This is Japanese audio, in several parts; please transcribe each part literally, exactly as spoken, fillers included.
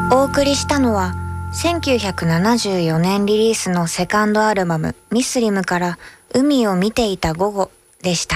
お送りしたのはせんきゅうひゃくななじゅうよねんリリースのセカンドアルバムミスリムから海を見ていた午後でした。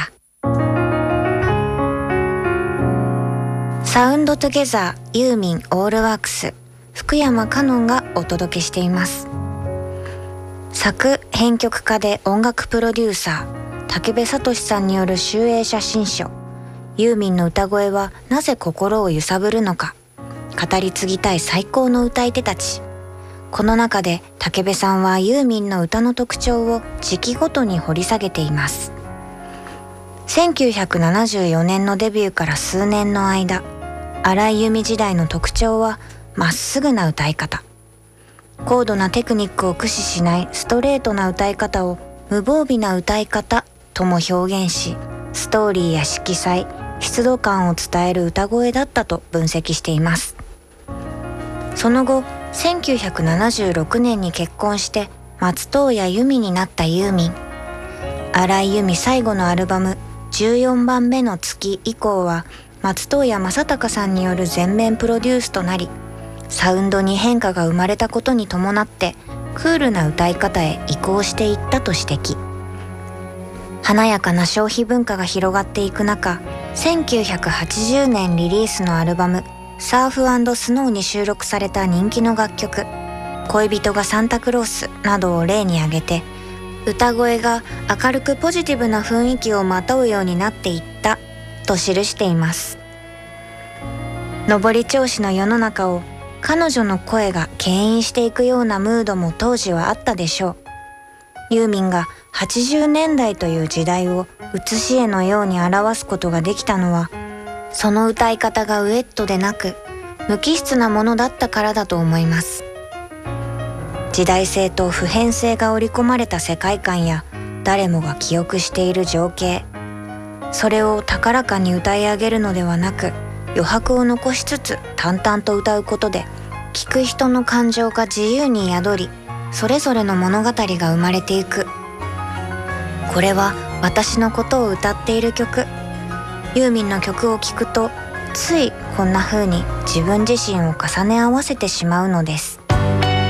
サウンドトゥゲザーユーミンオールワークス福山香音がお届けしています。作編曲家で音楽プロデューサー武部聡さんによる集英写真書。ユーミンの歌声はなぜ心を揺さぶるのか、語り継ぎたい最高の歌い手たち。この中で武部さんはユーミンの歌の特徴を時期ごとに掘り下げています。せんきゅうひゃくななじゅうよねんのデビューから数年の間、荒井由実時代の特徴はまっすぐな歌い方。高度なテクニックを駆使しないストレートな歌い方を無防備な歌い方とも表現し、ストーリーや色彩、湿度感を伝える歌声だったと分析しています。その後、せんきゅうひゃくななじゅうろくねんに結婚して松任谷由実になったユーミン。荒井由実最後のアルバムじゅうよんばんめの月以降は松任谷正隆さんによる全面プロデュースとなり、サウンドに変化が生まれたことに伴ってクールな歌い方へ移行していったと指摘。華やかな消費文化が広がっていく中、せんきゅうひゃくはちじゅうねんリリースのアルバムサーフ&スノーに収録された人気の楽曲恋人がサンタクロースなどを例に挙げて、歌声が明るくポジティブな雰囲気をまとうようになっていったと記しています。上り調子の世の中を彼女の声が牽引していくようなムードも当時はあったでしょう。ユーミンがはちじゅうねんだいという時代を写し絵のように表すことができたのは、その歌い方がウェットでなく無機質なものだったからだと思います。時代性と普遍性が織り込まれた世界観や誰もが記憶している情景、それを高らかに歌い上げるのではなく、余白を残しつつ淡々と歌うことで聴く人の感情が自由に宿り、それぞれの物語が生まれていく。これは私のことを歌っている曲。ユーミンの曲を聴くとついこんな風に自分自身を重ね合わせてしまうのです。